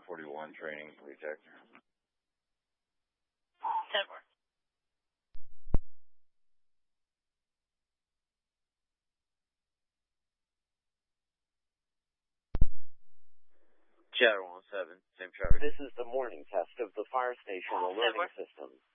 941 training reject. 10-4. Chatter 107, same traffic. This is the morning test of the fire station alerting system.